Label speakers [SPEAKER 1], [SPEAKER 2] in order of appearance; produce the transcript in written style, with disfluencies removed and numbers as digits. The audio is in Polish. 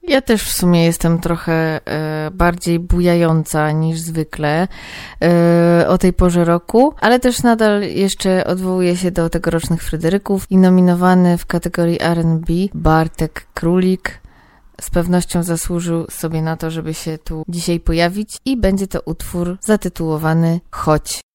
[SPEAKER 1] Ja też w sumie jestem trochę bardziej bujająca niż zwykle o tej porze roku, ale też nadal jeszcze odwołuję się do tegorocznych Fryderyków i nominowany w kategorii R&B Bartek Królik z pewnością zasłużył sobie na to, żeby się tu dzisiaj pojawić i będzie to utwór zatytułowany Chodź.